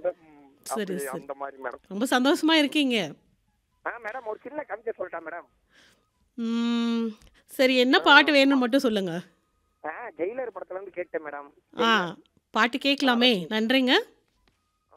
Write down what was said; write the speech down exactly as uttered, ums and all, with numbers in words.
ம். சரி, அப்படி சரி. அந்த மாரி மேடம். ரொம்ப சந்தோஷமா இருக்கீங்க. ஆ மேடம் ஒரு சின்ன கவிதை சொல்லட்டா மேடம்? ம். சரி என்ன ஆ, பாட்டு ம வேணும்னு மட்டும் சொல்லுங்க. ஆ ஜெயிலர் படத்துல இருந்து கேட்டேன் மேடம். ஆ ஜெயிலர். பாட்டு ஆ கேட்கலாமே. அது நன்றிங்க.